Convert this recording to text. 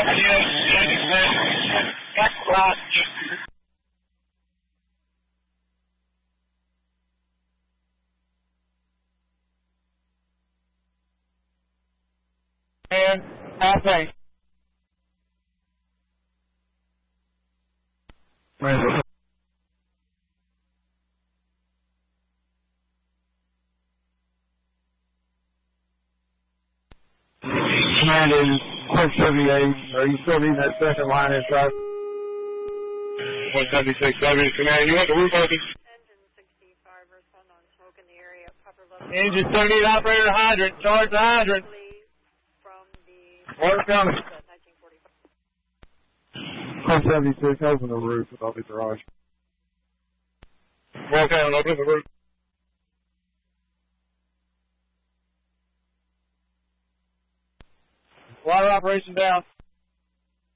And half tank. Command is 678. Are you still needing that second line inside? 176, command. You want the roof open? Engine 65, respond on smoke in the area. Proper level. Engine 78, operator hydrant. Charge the hydrant. From the Water coming. 1945. 176, open the roof without the garage. Well down, open the roof. Water operation down.